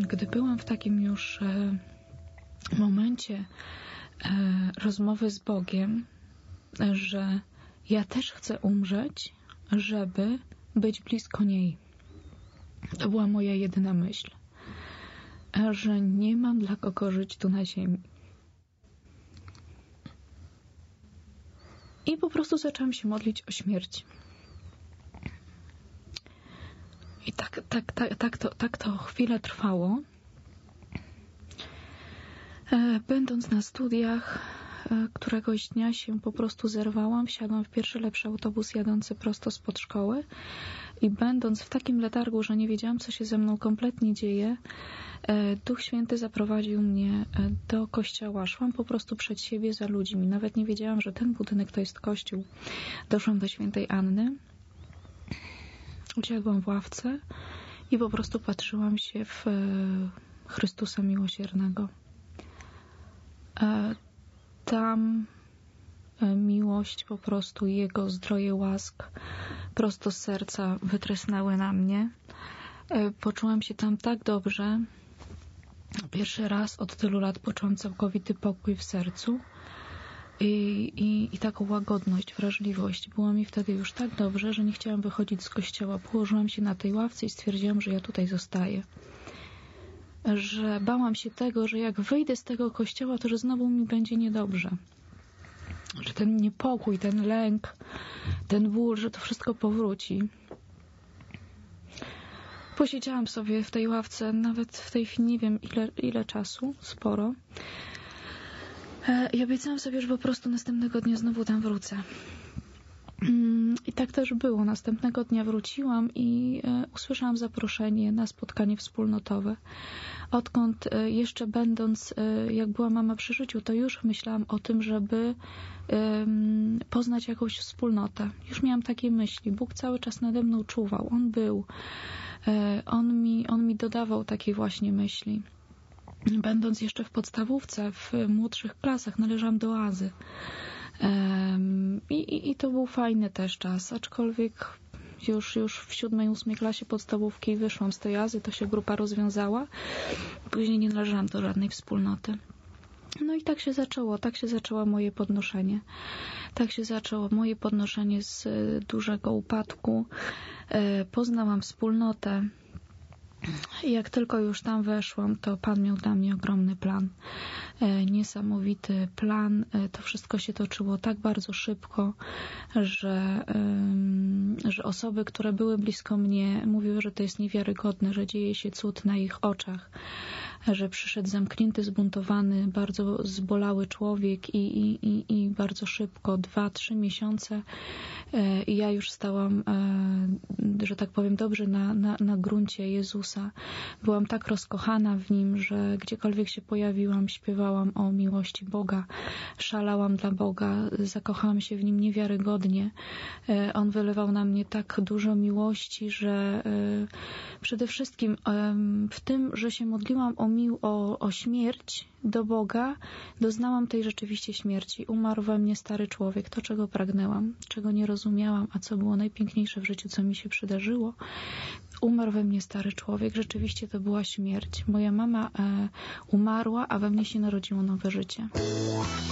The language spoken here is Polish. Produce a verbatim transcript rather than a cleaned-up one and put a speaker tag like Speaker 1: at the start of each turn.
Speaker 1: gdy byłam w takim już e, momencie e, rozmowy z Bogiem, e, że ja też chcę umrzeć, żeby być blisko niej. To była moja jedyna myśl, e, że nie mam dla kogo żyć tu na ziemi. I po prostu zaczęłam się modlić o śmierć. I tak, tak, tak, tak, to, tak to chwilę trwało. E, będąc na studiach, e, któregoś dnia się po prostu zerwałam, wsiadłam w pierwszy lepszy autobus jadący prosto spod szkoły i będąc w takim letargu, że nie wiedziałam, co się ze mną kompletnie dzieje, e, Duch Święty zaprowadził mnie do kościoła. Szłam po prostu przed siebie za ludźmi. Nawet nie wiedziałam, że ten budynek to jest kościół. Doszłam do świętej Anny. Usiadłam w ławce i po prostu patrzyłam się w e, Chrystusa Miłosiernego. E, tam e, miłość, po prostu Jego zdroje łask prosto z serca wytrysnęły na mnie. E, poczułam się tam tak dobrze. Pierwszy raz od tylu lat poczułam całkowity pokój w sercu. I, i, I taką łagodność, wrażliwość. Było mi wtedy już tak dobrze, że nie chciałam wychodzić z kościoła. Położyłam się na tej ławce i stwierdziłam, że ja tutaj zostaję. Że bałam się tego, że jak wyjdę z tego kościoła, to że znowu mi będzie niedobrze. Że ten niepokój, ten lęk, ten ból, że to wszystko powróci. Posiedziałam sobie w tej ławce, nawet w tej chwili nie wiem ile, ile czasu, sporo. I obiecałam sobie, że po prostu następnego dnia znowu tam wrócę. I tak też było. Następnego dnia wróciłam i usłyszałam zaproszenie na spotkanie wspólnotowe. Odkąd jeszcze będąc, jak była mama przy życiu, to już myślałam o tym, żeby poznać jakąś wspólnotę. Już miałam takie myśli. Bóg cały czas nade mną czuwał. On był. On mi, on mi dodawał takiej właśnie myśli. Będąc jeszcze w podstawówce, w młodszych klasach, należałam do oazy. Um, i, I to był fajny też czas, aczkolwiek już, już w siódmej, ósmej klasie podstawówki wyszłam z tej oazy, to się grupa rozwiązała. Później nie należałam do żadnej wspólnoty. No i tak się zaczęło, tak się zaczęło moje podnoszenie. Tak się zaczęło moje podnoszenie z dużego upadku. E, poznałam wspólnotę. I jak tylko już tam weszłam, to Pan miał dla mnie ogromny plan. E, niesamowity plan. E, to wszystko się toczyło tak bardzo szybko, że, e, że osoby, które były blisko mnie, mówiły, że to jest niewiarygodne, że dzieje się cud na ich oczach, że przyszedł zamknięty, zbuntowany, bardzo zbolały człowiek i, i, i, i bardzo szybko, dwa, trzy miesiące e, i ja już stałam, e, że tak powiem, dobrze na, na, na gruncie Jezusa. Byłam tak rozkochana w Nim, że gdziekolwiek się pojawiłam, śpiewałam o miłości Boga, szalałam dla Boga, zakochałam się w Nim niewiarygodnie. On wylewał na mnie tak dużo miłości, że przede wszystkim w tym, że się modliłam o, mił, o, o śmierć do Boga, doznałam tej rzeczywiście śmierci. Umarł we mnie stary człowiek, to czego pragnęłam, czego nie rozumiałam, a co było najpiękniejsze w życiu, co mi się przydarzyło. Umarł we mnie stary człowiek, rzeczywiście to była śmierć. Moja mama e, umarła, a we mnie się narodziło nowe życie.